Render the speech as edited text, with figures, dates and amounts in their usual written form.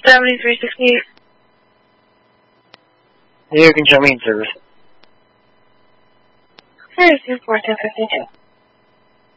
7368. You can show me in service. Here's 24252.